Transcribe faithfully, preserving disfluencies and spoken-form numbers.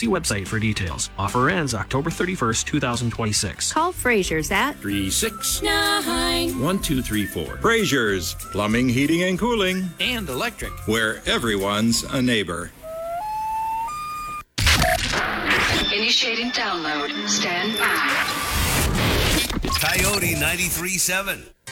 See website for details. Offer ends October thirty-first, two thousand twenty-six. Call Frazier's at three six nine one two three four. Frazier's Plumbing, Heating, and Cooling. And electric. Where everyone's a neighbor. Initiating download. Stand by. Coyote ninety-three point seven.